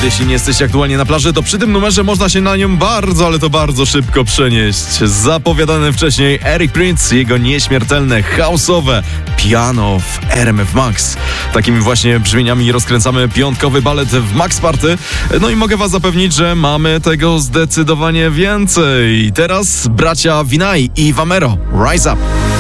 Nawet jeśli nie jesteście aktualnie na plaży, to przy tym numerze można się na nią bardzo, ale to bardzo szybko przenieść. Zapowiadany wcześniej Eric Prydz, jego nieśmiertelne, house'owe piano w RMF Max. Takimi właśnie brzmieniami rozkręcamy piątkowy balet w Max Party. No i mogę was zapewnić, że mamy tego zdecydowanie więcej. Teraz bracia Vinay i Vamero, Rise Up.